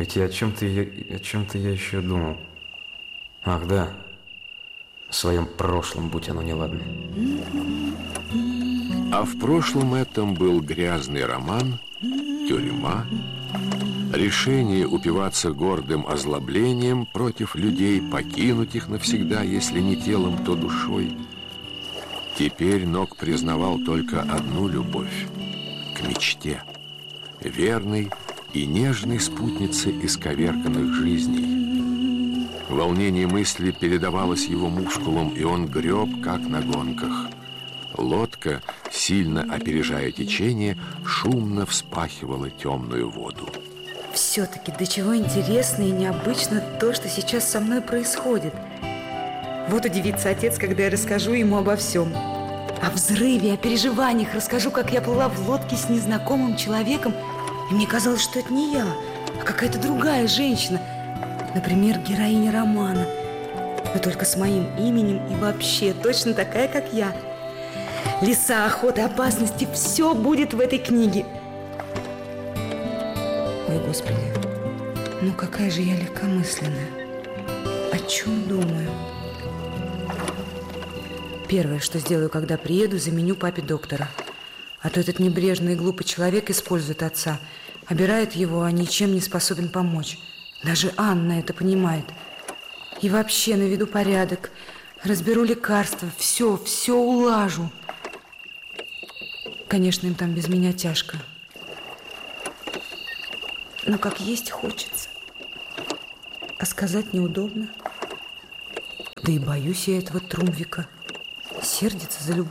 Ведь о чем-то я еще думал. Ах, да. В своем прошлом, будь оно неладно. А в прошлом этом был грязный роман, тюрьма, решение упиваться гордым озлоблением против людей, покинуть их навсегда, если не телом, то душой. Теперь Нок признавал только одну любовь – к мечте, верной и нежной спутнице исковерканных жизней. Волнение мысли передавалось его мускулам, и он греб, как на гонках. Лодка, сильно опережая течение, шумно вспахивала темную воду. Все-таки до чего интересно и необычно то, что сейчас со мной происходит. Вот удивится отец, когда я расскажу ему обо всем. О взрыве, о переживаниях, расскажу, как я плыла в лодке с незнакомым человеком, и мне казалось, что это не я, а какая-то другая женщина. Например, героиня романа, но только с моим именем и вообще точно такая, как я. Леса, охота, опасности – все будет в этой книге. Ой, Господи, ну какая же я легкомысленная. О чем думаю? Первое, что сделаю, когда приеду, заменю папе доктора. А то этот небрежный и глупый человек использует отца, обирает его, а ничем не способен помочь. Даже Анна это понимает. И вообще наведу порядок, разберу лекарства, все улажу. Конечно, им там без меня тяжко. Но как есть хочется. А сказать неудобно. Да и боюсь я этого Трумвика. Сердится за любую